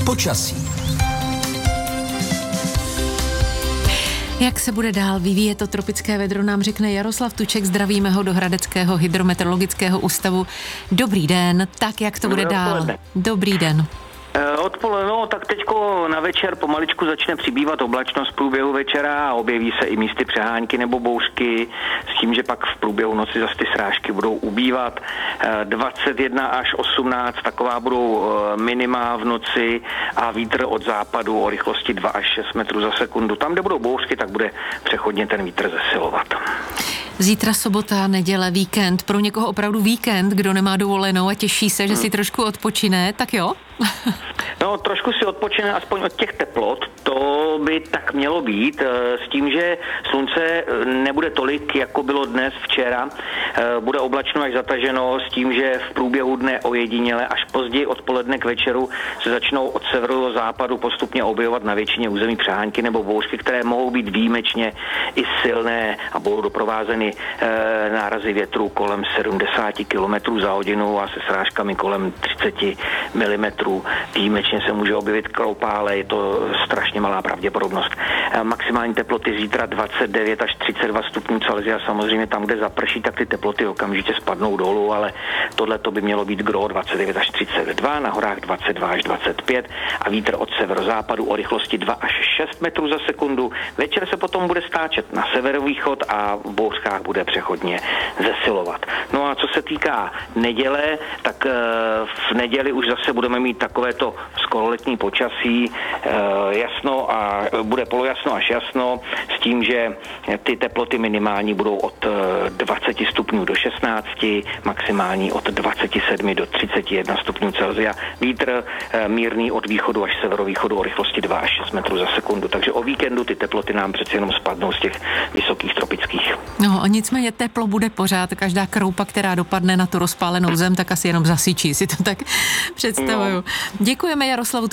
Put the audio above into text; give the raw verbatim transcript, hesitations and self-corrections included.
Počasí. Jak se bude dál vyvíjet to tropické vedro, nám řekne Jaroslav Tuček, zdravíme ho do Hradeckého hydrometeorologického ústavu. Dobrý den, tak jak to bude dál? Dobrý den. Odpoledne, no tak teďko na večer pomaličku začne přibývat oblačnost v průběhu večera a objeví se i místy přehánky nebo bouřky, s tím, že pak v průběhu noci zase ty srážky budou ubývat. dvacet jedna až osmnáct, taková budou minima v noci a vítr od západu o rychlosti dva až šest metrů za sekundu. Tam, kde budou bouřky, tak bude přechodně ten vítr zesilovat. Zítra sobota, neděle, víkend, pro někoho opravdu víkend, kdo nemá dovolenou a těší se, že si trošku odpočine, tak jo? No, trošku si odpočine aspoň od těch teplot, to by tak mělo být, s tím, že slunce nebude tolik, jako bylo dnes, včera, bude oblačno až zataženo, s tím, že v průběhu dne ojediněle až později odpoledne k večeru se začnou od severu do západu postupně objevovat na většině území přehánky nebo bouřky, které mohou být výjimečně i silné a budou doprovázeny e, nárazy větru kolem sedmdesát kilometrů za hodinu a se srážkami kolem třicet milimetrů. Výjimečně se může objevit kroupa, ale je to strašně malá pravděpodobnost. E, maximální teploty zítra dvacet devět až třicet dva stupňů Celsia. Samozřejmě tam, kde zaprší, tak ty teploty okamžitě spadnou dolů, ale tohle to by mělo být gro dvacet devět až třicet dva, na horách dvacet dva až dvacet pět a vítr od severozápadu o rychlosti dva až šest metrů za sekundu. Večer se potom bude stáčet na severovýchod a v bouřkách bude přechodně zesilovat. No a co se týká neděle, tak v neděli už zase budeme mít takovéto skoroletní počasí, jasno a bude polojasno až jasno, s tím, že ty teploty minimální budou od dvacet stupňů do šestnácti, maximální od dvacet sedm do třicet jedna stupňů Celsia. Vítr mírný od východu až severovýchodu o rychlosti dva až šest metrů za sekundu. Takže o víkendu ty teploty nám přeci jenom spadnou z těch vysokých tropických. No, nicméně teplo bude pořád. Každá kroupa, která dopadne na tu rozpálenou zem, tak asi jenom zasyčí, si to tak představuju. No. Děkujeme Jaroslavu